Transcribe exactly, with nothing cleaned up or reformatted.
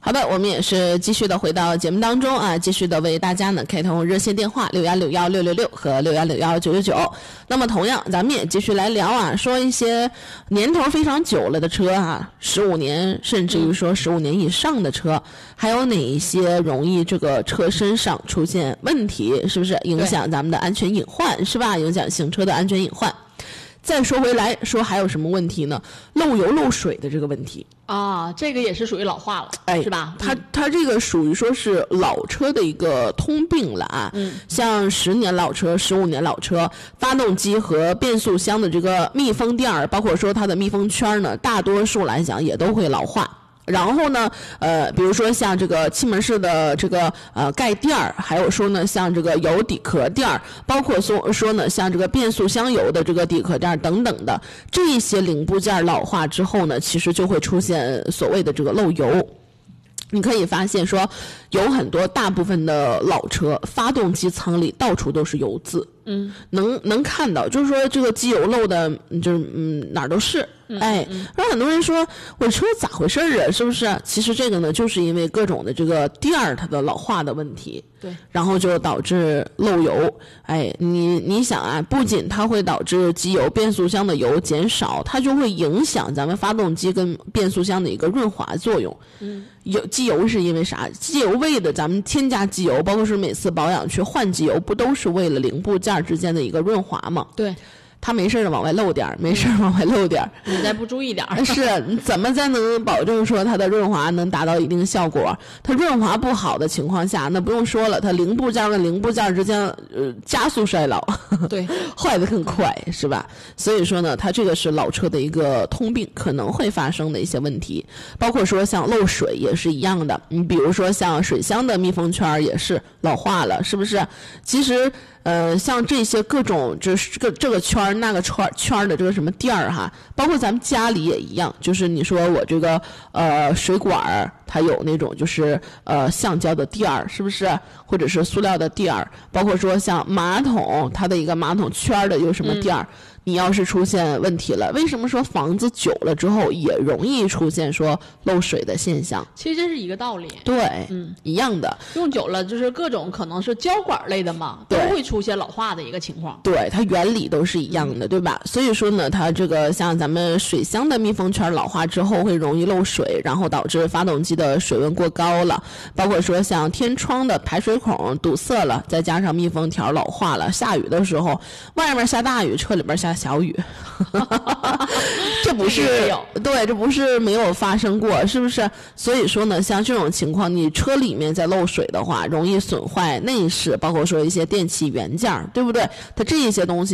好的，我们也是继续的回到节目当中啊，继续的为大家呢开通热线电话六一六一六六六和六一六一九九九。那么同样，咱们也继续来聊啊，说一些年头非常久了的车啊，十五年甚至于说十五年以上的车，还有哪一些容易这个车身上出现问题，是不是影响咱们的安全隐患，是吧？影响行车的安全隐患。再说回来说还有什么问题呢？漏油漏水的这个问题啊，这个也是属于老化了， 哎， 是吧？ 它它这个属于说是老车的一个通病了啊。 嗯， 像十年老车、十五年老车，发动机和变速箱的这个密封垫儿，包括说它的密封圈呢，大多数来讲也都会老化。然后呢，呃，比如说像这个气门室的这个呃盖垫儿，还有说呢像这个油底壳垫儿，包括说说呢像这个变速箱油的这个底壳垫儿等等的，这一些零部件老化之后呢，其实就会出现所谓的这个漏油。你可以发现说，有很多大部分的老车发动机舱里到处都是油渍， 嗯， 能能看到，就是说这个机油漏的，就是嗯哪儿都是。 嗯、 哎，让很多人说我车咋回事啊？是不是？其实这个呢，就是因为各种的这个垫儿它的老化的问题， 对， 然后就导致漏油。哎，你你想啊，不仅它会导致机油、变速箱的油减少，它就会影响咱们发动机跟变速箱的一个润滑作用。 嗯， 有机油是因为啥？机油为的咱们添加机油，包括是每次保养去换机油，不都是为了零部件之间的一个润滑吗？ 对。 他没事往外漏点儿，没事往外漏点儿， 你再不注意点儿， 是怎么才能保证说它的润滑能达到一定效果？它润滑不好的情况下，那不用说了，它零部件跟零部件之间呃加速衰老， 对， 坏得更快，是吧？所以说呢，它这个是老车的一个通病，可能会发生的一些问题，包括说像漏水也是一样的。你比如说像水箱的密封圈也是老化了，是不是？其实。呃，像这些各种这这个这个圈那个圈圈的这个什么垫儿哈，包括咱们家里也一样，就是你说我这个呃水管它有那种就是呃橡胶的垫儿，是不是？或者是塑料的垫儿，包括说像马桶它的一个马桶圈的有什么垫儿？嗯，你要是出现问题了，为什么说房子久了之后也容易出现说漏水的现象？ 其实这是一个道理。 对， 嗯， 一样的。 用久了就是各种可能是胶管类的嘛，都会出现老化的一个情况。 对，它原理都是一样的，嗯，对吧？所以说呢，它这个像咱们水箱的密封圈老化之后会容易漏水，然后导致发动机的水温过高了，包括说像天窗的排水孔堵塞了，再加上密封条老化了，下雨的时候外面下大雨，车里边下小雨，这不是对，这不是没有发生过，是不是？所以说呢，像这种情况，你车里面在漏水的话，容易损坏内饰，包括说一些电器元件，对不对？它这一些东西。